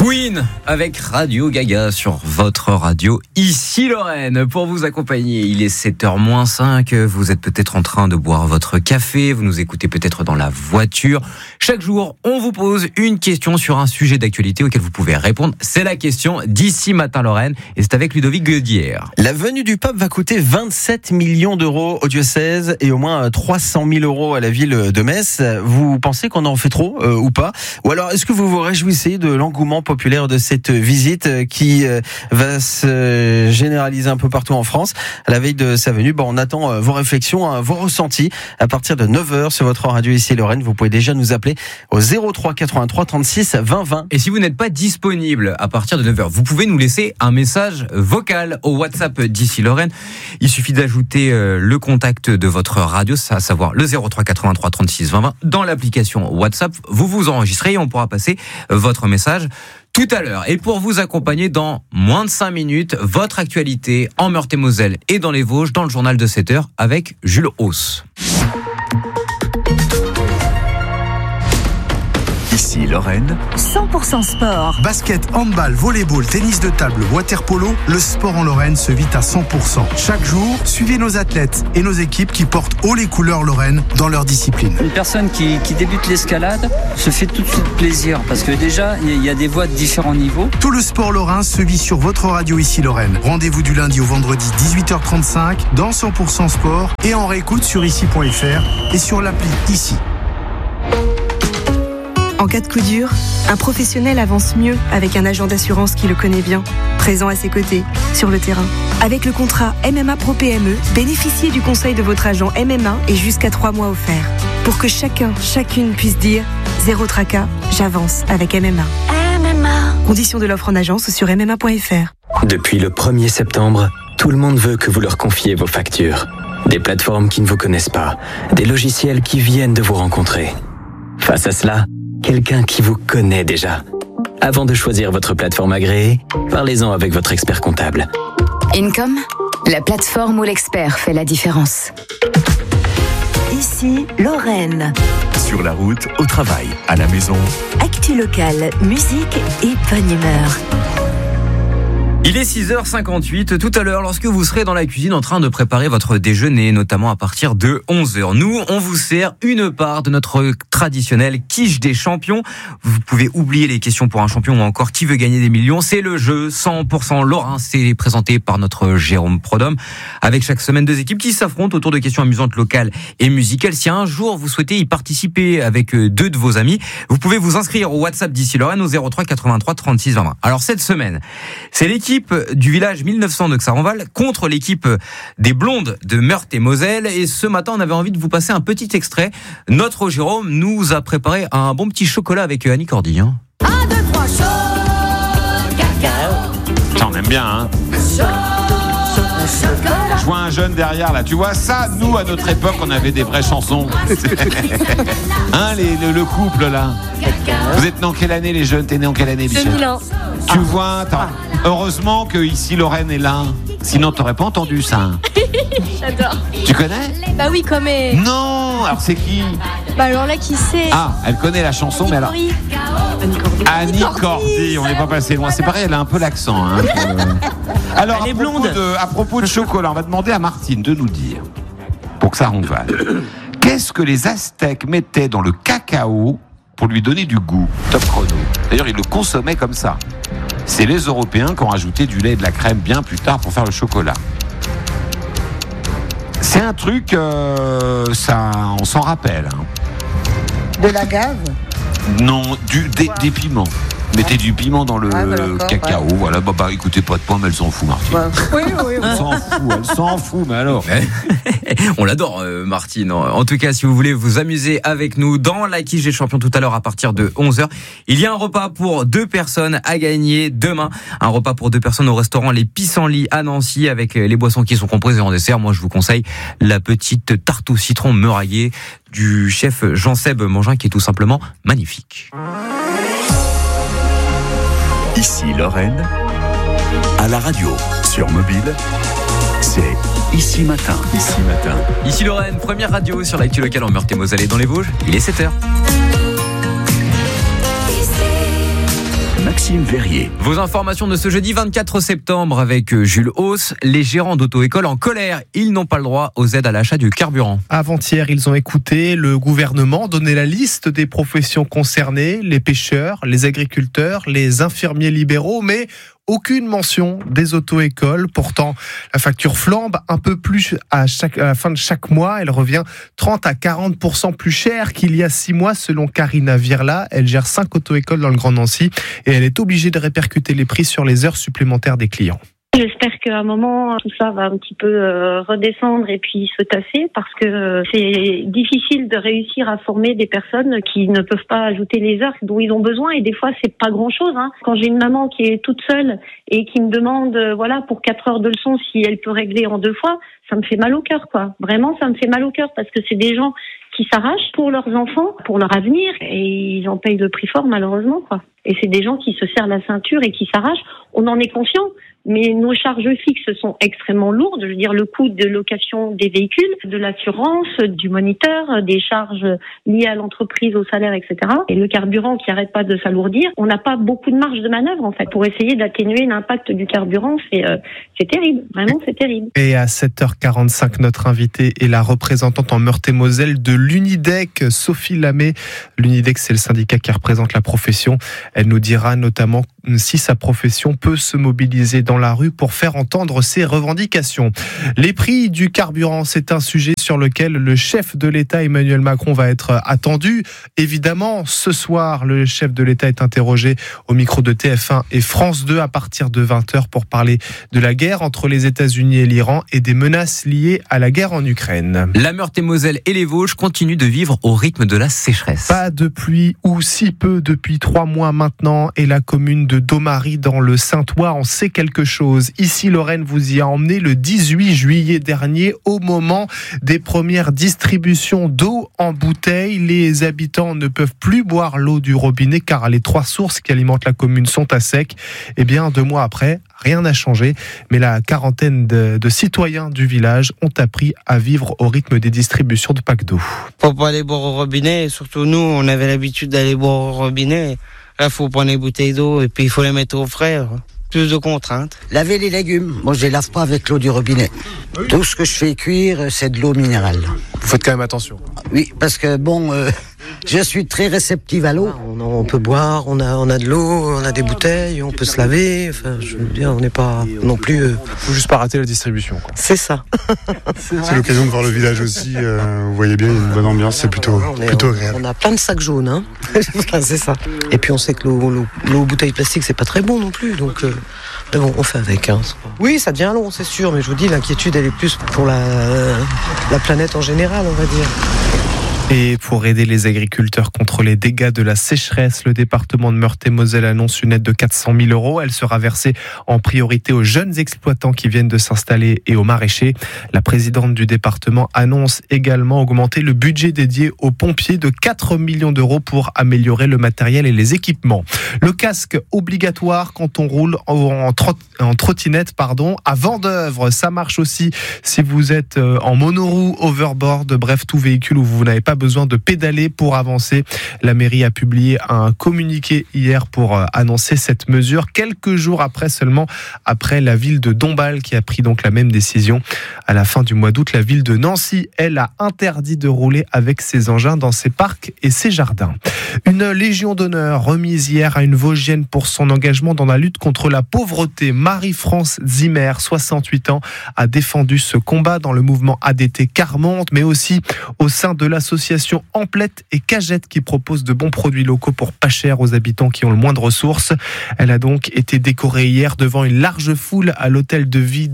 Queen avec Radio Gaga sur votre radio. Ici Lorraine pour vous accompagner. Il est 7h-5. Vous êtes peut-être en train de boire votre café. Vous nous écoutez peut-être dans la voiture. Chaque jour, on vous pose une question sur un sujet d'actualité auquel vous pouvez répondre. C'est la question d'Ici Matin Lorraine. Et c'est avec Ludovic Guedière. La venue du pape va coûter 27 millions d'euros au diocèse et au moins 300 000 euros à la ville de Metz. Vous pensez qu'on en fait trop ou pas? Ou alors, est-ce que vous vous réjouissez de l'engouement populaire de cette visite qui va se généraliser un peu partout en France à la veille de sa venue? On attend vos réflexions, vos ressentis à partir de 9h sur votre radio ici Lorraine. Vous pouvez déjà nous appeler au 03 83 36 20 20. Et si vous n'êtes pas disponible à partir de 9h, vous pouvez nous laisser un message vocal au WhatsApp d'ici Lorraine. Il suffit d'ajouter le contact de votre radio, à savoir le 03 83 36 20 20 dans l'application WhatsApp. Vous vous enregistrez et on pourra passer votre message tout à l'heure. Et pour vous accompagner dans moins de 5 minutes, votre actualité en Meurthe-et-Moselle et dans les Vosges, dans le journal de 7h avec Jules Hauss. Ici Lorraine. 100% sport. Basket, handball, volleyball, tennis de table, waterpolo, le sport en Lorraine se vit à 100%. Chaque jour, suivez nos athlètes et nos équipes qui portent haut les couleurs Lorraine dans leur discipline. Une personne qui débute l'escalade se fait tout de suite plaisir parce que déjà, il y a des voies de différents niveaux. Tout le sport lorrain se vit sur votre radio ici Lorraine. Rendez-vous du lundi au vendredi 18h35 dans 100% sport et en réécoute sur ici.fr et sur l'appli Ici. En cas de coup dur, un professionnel avance mieux avec un agent d'assurance qui le connaît bien, présent à ses côtés, sur le terrain. Avec le contrat MMA Pro PME, bénéficiez du conseil de votre agent MMA et jusqu'à 3 mois offerts. Pour que chacune puisse dire « Zéro tracas, j'avance avec MMA ». MMA. Conditions de l'offre en agence sur MMA.fr. Depuis le 1er septembre, tout le monde veut que vous leur confiez vos factures. Des plateformes qui ne vous connaissent pas, des logiciels qui viennent de vous rencontrer. Face à cela, quelqu'un qui vous connaît déjà. Avant de choisir votre plateforme agréée, parlez-en avec votre expert comptable. Income, la plateforme où l'expert fait la différence. Ici, Lorraine. Sur la route, au travail, à la maison. Actu locale, musique et bonne humeur. Il est 6h58 tout à l'heure lorsque vous serez dans la cuisine en train de préparer votre déjeuner, notamment à partir de 11h. Nous, on vous sert une part de notre traditionnel quiche des champions. Vous pouvez oublier les questions pour un champion ou encore qui veut gagner des millions. C'est le jeu 100% lorrain. C'est présenté par notre Jérôme Prodhomme avec chaque semaine 2 équipes qui s'affrontent autour de questions amusantes locales et musicales. Si un jour vous souhaitez y participer avec 2 de vos amis, vous pouvez vous inscrire au WhatsApp d'ici Lorraine au 03 83 36 20 20. Alors cette semaine, c'est l'équipe du village 1900 de Xaronval contre l'équipe des Blondes de Meurthe-et-Moselle. Et ce matin, on avait envie de vous passer un petit extrait. Notre Jérôme nous a préparé un bon petit chocolat avec Annie Cordy. 1, 2, 3, chaud, cacao. Ça, on aime bien, hein. Je vois un jeune derrière, là. Tu vois, ça, nous, à notre époque, on avait des vraies chansons. Hein, le couple, là. Vous êtes né en quelle année, les jeunes? T'es né en quelle année, Michel? 2000 ans. Tu vois, heureusement que ici Lorraine est là. Sinon, t'aurais pas entendu ça. J'adore. Tu connais? Bah oui, comme... Non. Alors, c'est qui? Bah alors là, qui c'est? Ah, elle connaît la chanson, mais alors... Annie Cordy, on n'est pas passé loin. C'est pareil, elle a un peu l'accent. Hein, Alors, à propos de chocolat, on va demander à Martine de nous dire, pour que ça ronfale, qu'est-ce que les Aztèques mettaient dans le cacao pour lui donner du goût? Top chrono. D'ailleurs, ils le consommaient comme ça. C'est les Européens qui ont rajouté du lait et de la crème bien plus tard pour faire le chocolat. C'est un truc, ça, on s'en rappelle. Hein. De l'agave? Non, des piments. Mettez du piment dans le cacao. Ouais. Voilà, bah écoutez, pas de pomme, elle s'en fout, Martine. Oui. Elle s'en fout, mais alors. On l'adore, Martine. En tout cas, si vous voulez vous amuser avec nous dans la quiche des champions tout à l'heure à partir de 11h, il y a un repas pour 2 personnes à gagner demain. Un repas pour 2 personnes au restaurant Les Pissenlits à Nancy avec les boissons qui sont composées en dessert. Moi, je vous conseille la petite tarte au citron meraillée du chef Jean-Seb Mangin qui est tout simplement magnifique. Ici Lorraine, à la radio, sur mobile, c'est Ici Matin. Ici Matin. Ici Lorraine, première radio sur l'actu locale en Meurthe-et-Moselle et dans les Vosges. Il est 7h. Maxime Verrier. Vos informations de ce jeudi 24 septembre avec Jules Hauss. Les gérants d'auto-école en colère. Ils n'ont pas le droit aux aides à l'achat du carburant. Avant-hier, ils ont écouté le gouvernement donner la liste des professions concernées, les pêcheurs, les agriculteurs, les infirmiers libéraux, mais aucune mention des auto-écoles. Pourtant, la facture flambe un peu plus à la fin de chaque mois. Elle revient 30 à 40% plus cher qu'il y a 6 mois selon Karina Virla. Elle gère 5 auto-écoles dans le Grand Nancy et elle est obligée de répercuter les prix sur les heures supplémentaires des clients. J'espère qu'à un moment, tout ça va un petit peu redescendre et puis se tasser parce que c'est difficile de réussir à former des personnes qui ne peuvent pas ajouter les heures dont ils ont besoin et des fois, c'est pas grand-chose. Quand j'ai une maman qui est toute seule et qui me demande, pour 4 heures de leçon, si elle peut régler en 2 fois, ça me fait mal au cœur, quoi. Vraiment, ça me fait mal au cœur parce que c'est des gens qui s'arrachent pour leurs enfants, pour leur avenir et ils en payent le prix fort, malheureusement, quoi. Et c'est des gens qui se serrent la ceinture et qui s'arrachent. On en est conscient. Mais nos charges fixes sont extrêmement lourdes. Je veux dire, le coût de location des véhicules, de l'assurance, du moniteur, des charges liées à l'entreprise, au salaire, etc. Et le carburant qui arrête pas de s'alourdir. On n'a pas beaucoup de marge de manœuvre, en fait, pour essayer d'atténuer l'impact du carburant. C'est terrible. Vraiment, c'est terrible. Et à 7h45, notre invitée est la représentante en Meurthe-et-Moselle de l'Unidec, Sophie Lamé. L'Unidec, c'est le syndicat qui représente la profession. Elle nous dira notamment si sa profession peut se mobiliser dans la rue pour faire entendre ses revendications. Les prix du carburant, c'est un sujet sur lequel le chef de l'État, Emmanuel Macron, va être attendu. Évidemment, ce soir, le chef de l'État est interrogé au micro de TF1 et France 2 à partir de 20h pour parler de la guerre entre les États-Unis et l'Iran et des menaces liées à la guerre en Ukraine. La Meurthe-et-Moselle et les Vosges continuent de vivre au rythme de la sécheresse. Pas de pluie ou si peu depuis 3 mois maintenant et la commune de Domary dans le Saintois en sait quelque chose. Ici, Lorraine vous y a emmené le 18 juillet dernier au moment des premières distributions d'eau en bouteille. Les habitants ne peuvent plus boire l'eau du robinet car les 3 sources qui alimentent la commune sont à sec. Eh bien, 2 mois après, rien n'a changé, mais la quarantaine de citoyens du village ont appris à vivre au rythme des distributions de packs d'eau. Faut pas aller boire au robinet, et surtout nous, on avait l'habitude d'aller boire au robinet. Là, faut prendre les bouteilles d'eau et puis il faut les mettre au frais. Plus de contraintes. Laver les légumes. Moi, je les lave pas avec l'eau du robinet. Tout ce que je fais cuire, c'est de l'eau minérale. Vous faites quand même attention. Oui, parce que je suis très réceptive à l'eau. On peut boire, on a de l'eau, on a des bouteilles, on peut se laver. Enfin, je veux dire, on n'est pas non plus. Faut juste pas rater la distribution, quoi. C'est ça. C'est l'occasion de voir le village aussi. Vous voyez bien, il y a une bonne ambiance, c'est plutôt agréable. On a plein de sacs jaunes, hein. C'est ça. Et puis on sait que l'eau bouteille plastique, c'est pas très bon non plus, donc. Mais bon, on fait avec. Oui, ça devient long, c'est sûr, mais je vous dis, l'inquiétude, elle est plus pour la planète en général, on va dire. Et pour aider les agriculteurs contre les dégâts de la sécheresse, le département de Meurthe-et-Moselle annonce une aide de 400 000 €. Elle sera versée en priorité aux jeunes exploitants qui viennent de s'installer et aux maraîchers. La présidente du département annonce également augmenter le budget dédié aux pompiers de 4 millions d'euros pour améliorer le matériel et les équipements. Le casque obligatoire quand on roule en trottinette, à Vendeuvre. Ça marche aussi si vous êtes en monoroue, overboard, bref, tout véhicule où vous n'avez pas besoin de pédaler pour avancer. La mairie a publié un communiqué hier pour annoncer cette mesure, quelques jours après la ville de Dombasle qui a pris donc la même décision. À la fin du mois d'août, la ville de Nancy, elle, a interdit de rouler avec ses engins dans ses parcs et ses jardins. Une légion d'honneur remise hier à une Vosgienne pour son engagement dans la lutte contre la pauvreté. Marie-France Zimmer, 68 ans, a défendu ce combat dans le mouvement ADT Carmonte, mais aussi au sein de l'association Emplette et Cagette qui propose de bons produits locaux pour pas cher aux habitants qui ont le moins de ressources. Elle a donc été décorée hier devant une large foule à l'hôtel de ville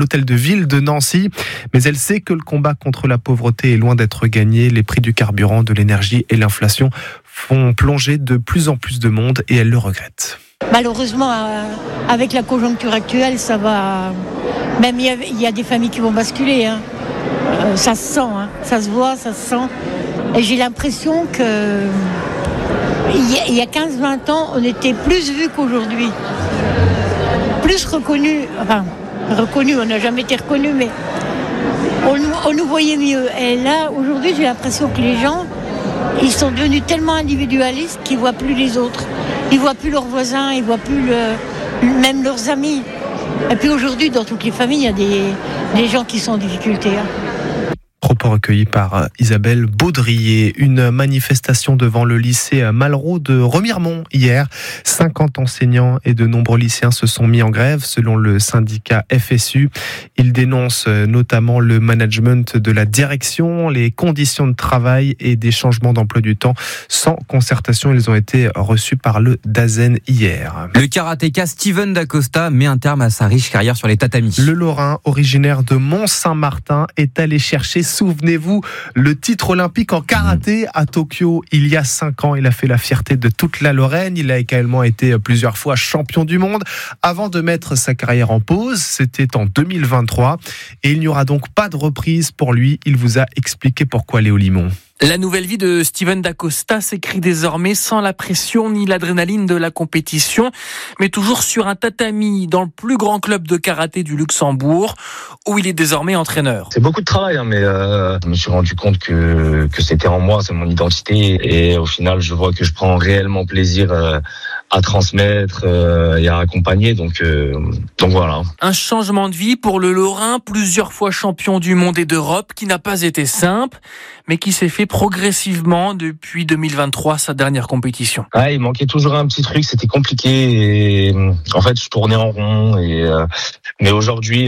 de Nancy. Mais elle sait que le combat contre la pauvreté est loin d'être gagné. Les prix du carburant, de l'énergie et l'inflation font plonger de plus en plus de monde et elle le regrette. Malheureusement, avec la conjoncture actuelle, ça va. Même il y a des familles qui vont basculer. Ça se sent, ça se voit, ça se sent. Et j'ai l'impression que il y a 15-20 ans, on était plus vus qu'aujourd'hui. Plus reconnus. Enfin, reconnus, on n'a jamais été reconnus, mais on nous voyait mieux. Et là, aujourd'hui, j'ai l'impression que les gens, ils sont devenus tellement individualistes qu'ils ne voient plus les autres. Ils voient plus leurs voisins, ils voient plus même leurs amis. Et puis aujourd'hui, dans toutes les familles, il y a des gens qui sont en difficulté. Propos recueillis par Isabelle Baudrier. Une manifestation devant le lycée Malraux de Remiremont hier. 50 enseignants et de nombreux lycéens se sont mis en grève selon le syndicat FSU. Ils dénoncent notamment le management de la direction, les conditions de travail et des changements d'emploi du temps. Sans concertation, ils ont été reçus par le DAZEN hier. Le karatéka Steven Dacosta met un terme à sa riche carrière sur les tatamis. Le Lorrain, originaire de Mont-Saint-Martin, est allé chercher, souvenez-vous, le titre olympique en karaté à Tokyo il y a 5 ans. Il a fait la fierté de toute la Lorraine. Il a également été plusieurs fois champion du monde avant de mettre sa carrière en pause. C'était en 2023 et il n'y aura donc pas de reprise pour lui. Il vous a expliqué pourquoi, Léo Limon. La nouvelle vie de Steven Dacosta s'écrit désormais sans la pression ni l'adrénaline de la compétition, mais toujours sur un tatami dans le plus grand club de karaté du Luxembourg, où il est désormais entraîneur. C'est beaucoup de travail, mais je me suis rendu compte que c'était en moi, c'est mon identité, et au final, je vois que je prends réellement plaisir à transmettre et à accompagner, donc voilà. Un changement de vie pour le Lorrain, plusieurs fois champion du monde et d'Europe, qui n'a pas été simple, mais qui s'est fait progressivement depuis 2023, sa dernière compétition. Ouais, il manquait toujours un petit truc, c'était compliqué, et en fait, je tournais en rond, mais aujourd'hui,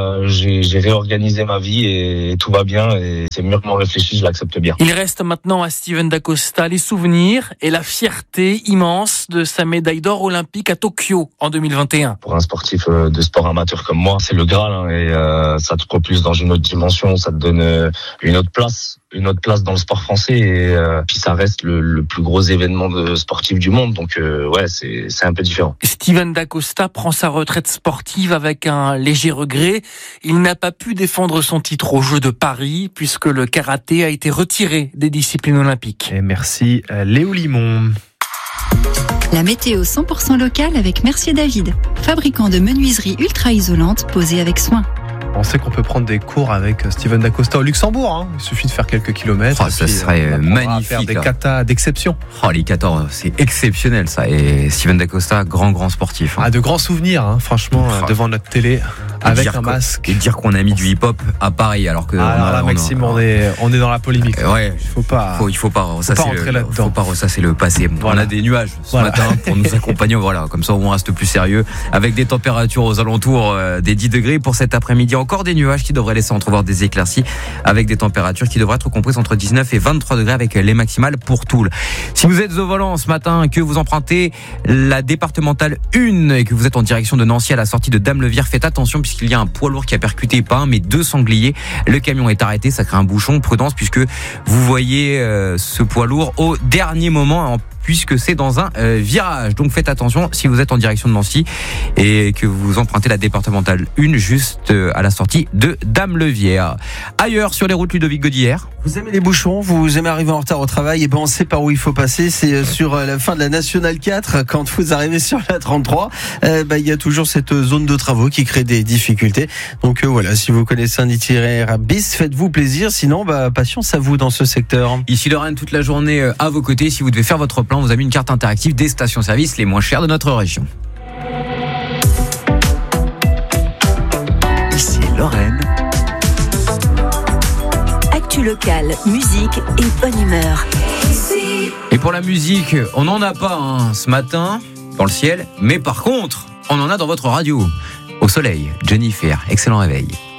j'ai réorganisé ma vie et tout va bien, et c'est mûrement réfléchi, je l'accepte bien. Il reste maintenant à Steven Dacosta les souvenirs et la fierté immense de sa médaille d'or olympique à Tokyo en 2021. Pour un sportif de sport amateur comme moi, c'est le Graal, et ça te propulse dans une autre dimension, ça te donne une autre place dans le sport français, et puis ça reste le plus gros événement sportif du monde, donc ouais, c'est un peu différent. Steven Dacosta prend sa retraite sportive avec un léger regret. Il n'a pas pu défendre son titre aux Jeux de Paris puisque le karaté a été retiré des disciplines olympiques. Et merci Léo Limon. La météo 100% locale avec Mercier David, fabricant de menuiseries ultra isolantes posées avec soin. On sait qu'on peut prendre des cours avec Steven Dacosta au Luxembourg. Hein. Il suffit de faire quelques kilomètres. Ça serait magnifique. Faire des katas d'exception. Les katas, c'est exceptionnel ça. Et Steven Dacosta, grand sportif. De grands souvenirs, hein, franchement, devant notre télé, avec un masque. Et dire qu'on a mis du hip-hop à Paris, alors que. Maxime, on est dans la polémique. Ouais. Il faut pas ressasser le passé. Voilà. On a des nuages ce matin pour nous accompagner. Voilà, comme ça on reste plus sérieux. Avec des températures aux alentours des 10 degrés pour cet après-midi. Encore des nuages qui devraient laisser entrevoir des éclaircies avec des températures qui devraient être comprises entre 19 et 23 degrés avec les maximales pour Toul. Si vous êtes au volant ce matin, que vous empruntez la départementale 1 et que vous êtes en direction de Nancy à la sortie de Dame-le-Vière, faites attention puisqu'il y a un poids lourd qui a percuté pas un mais 2 sangliers. Le camion est arrêté, ça crée un bouchon. Prudence puisque vous voyez ce poids lourd au dernier moment puisque c'est dans un virage. Donc faites attention si vous êtes en direction de Nancy et que vous empruntez la départementale 1 juste à la sortie de Dame-le-Vière. Ailleurs sur les routes, Ludovic Gaudière. Vous aimez les bouchons, vous aimez arriver en retard au travail, et on sait par où il faut passer, c'est sur la fin de la Nationale 4, quand vous arrivez sur la 33, il y a toujours cette zone de travaux qui crée des difficultés. Donc voilà, si vous connaissez un itinéraire bis, faites-vous plaisir, sinon patience à vous dans ce secteur. Ici Lorraine, toute la journée à vos côtés, si vous devez faire votre plan, on vous a mis une carte interactive des stations-service les moins chères de notre région. Ici Lorraine. Actu locale, musique et bonne humeur. Et pour la musique, on n'en a pas ce matin dans le ciel, mais par contre, on en a dans votre radio. Au soleil, Jennifer, excellent réveil.